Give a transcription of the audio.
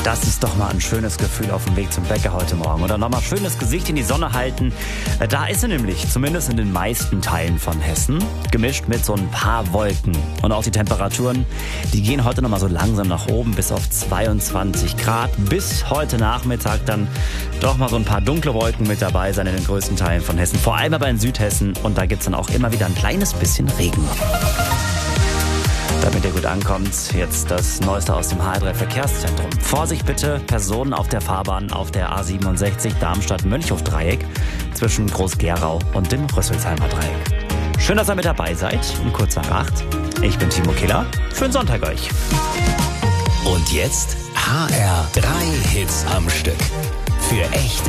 Das ist doch mal ein schönes Gefühl auf dem Weg zum Bäcker heute Morgen. Oder nochmal schönes Gesicht in die Sonne halten. Da ist sie nämlich, zumindest in den meisten Teilen von Hessen, gemischt mit so ein paar Wolken. Und auch die Temperaturen, die gehen heute nochmal so langsam nach oben bis auf 22 Grad. Bis heute Nachmittag dann doch mal so ein paar dunkle Wolken mit dabei sein in den größten Teilen von Hessen. Vor allem aber in Südhessen. Und da gibt's dann auch immer wieder ein kleines bisschen Regen. Damit ihr gut ankommt, jetzt das Neueste aus dem HR3 Verkehrszentrum. Vorsicht bitte, Personen auf der Fahrbahn auf der A67 Darmstadt-Mönchhof-Dreieck zwischen Groß-Gerau und dem Rüsselsheimer Dreieck. Schön, dass ihr mit dabei seid, um kurz nach 8. Ich bin Timo Killer. Schönen Sonntag euch. Und jetzt HR3 Hits am Stück. Für echte